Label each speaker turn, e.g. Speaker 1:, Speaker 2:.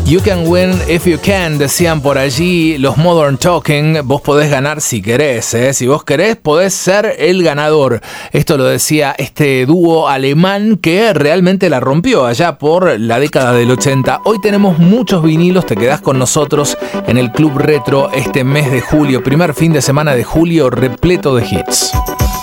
Speaker 1: You can win if you can, decían por allí los Modern Talking. Vos podés ganar si querés, ¿eh? Si vos querés, podés ser el ganador. Esto lo decía este dúo alemán que realmente la rompió allá por la década del 80. Hoy tenemos muchos vinilos, te quedás con nosotros en el Club Retro este mes de julio, primer fin de semana de julio repleto de hits.